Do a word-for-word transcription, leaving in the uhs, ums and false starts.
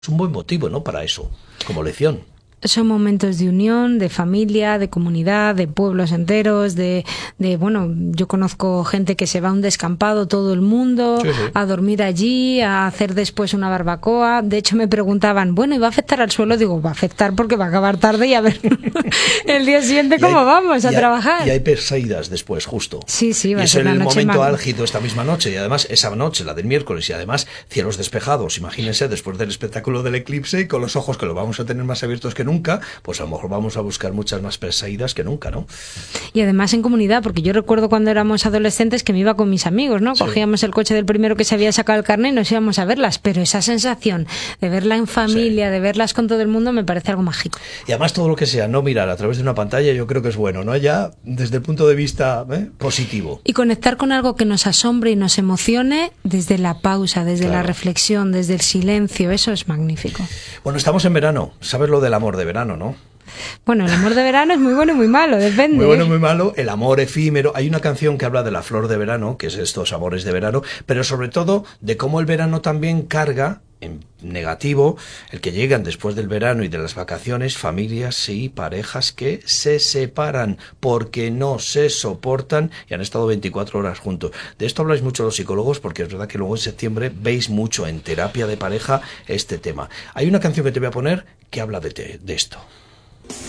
Es un buen motivo, ¿no?, para eso, como lección. Son momentos de unión, de familia, de comunidad, de pueblos enteros, de, de bueno, yo conozco gente que se va a un descampado, todo el mundo, Sí, sí. a dormir allí, a hacer después una barbacoa. De hecho me preguntaban, bueno, ¿y va a afectar al suelo? Digo, va a afectar porque va a acabar tarde y a ver el día siguiente cómo hay, vamos a y trabajar. Hay, y hay perseidas después, justo. Sí, sí, va y a es ser el una noche momento mag... álgido esta misma noche, y además esa noche, la del miércoles, y además cielos despejados. Imagínense, después del espectáculo del eclipse, y con los ojos que lo vamos a tener más abiertos que nunca, pues a lo mejor vamos a buscar muchas más perseidas que nunca, ¿no? Y además en comunidad, porque yo recuerdo cuando éramos adolescentes que me iba con mis amigos, ¿no? Sí. Cogíamos el coche del primero que se había sacado el carnet y nos íbamos a verlas, pero esa sensación de verla en familia, sí, de verlas con todo el mundo, me parece algo mágico. Y además todo lo que sea no mirar a través de una pantalla, yo creo que es bueno, ¿no? Ya desde el punto de vista ¿eh? positivo. Y conectar con algo que nos asombre y nos emocione desde la pausa, desde claro. la reflexión, desde el silencio, eso es magnífico. Bueno, estamos en verano, sabes lo del amor de verano, ¿no? Bueno, el amor de verano es muy bueno y muy malo, depende. Muy bueno y muy malo, el amor efímero. Hay una canción que habla de la flor de verano, que es estos amores de verano, pero sobre todo de cómo el verano también carga, en negativo, el que llegan después del verano y de las vacaciones, familias y parejas que se separan porque no se soportan y han estado veinticuatro horas juntos. De esto habláis mucho los psicólogos, porque es verdad que luego en septiembre veis mucho en terapia de pareja este tema. Hay una canción que te voy a poner que habla de, te, de esto.